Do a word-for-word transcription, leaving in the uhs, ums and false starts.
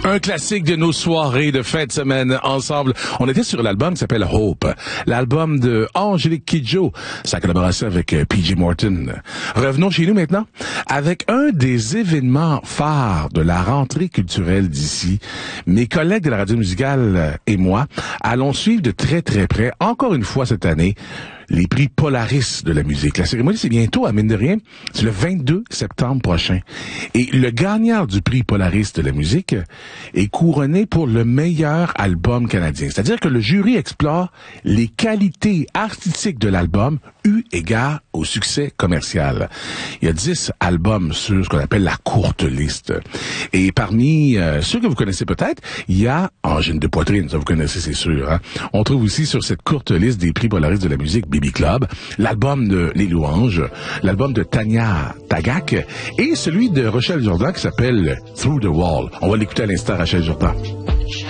Un classique de nos soirées de fin de semaine ensemble. On était sur l'album qui s'appelle Hope, l'album de Angélique Kidjo, sa collaboration avec P J Morton. Revenons chez nous maintenant avec un des événements phares de la rentrée culturelle d'ici. Mes collègues de la radio musicale et moi allons suivre de très très près, encore une fois cette année, les prix Polaris de la musique. La cérémonie, c'est bientôt, à mine de rien, c'est le vingt-deux septembre prochain. Et le gagnant du prix Polaris de la musique est couronné pour le meilleur album canadien. C'est-à-dire que le jury explore les qualités artistiques de l'album eu égard au succès commercial. Il y a dix albums sur ce qu'on appelle la courte liste. Et parmi euh, ceux que vous connaissez peut-être, il y a Angine de poitrine, ça vous connaissez, c'est sûr. Hein? On trouve aussi sur cette courte liste des prix Polaris de la musique B B Club, l'album de Les Louanges, l'album de Tania Tagak et celui de Rachel Jourdan qui s'appelle Through the Wall. On va l'écouter à l'instant, Rachel Jourdan.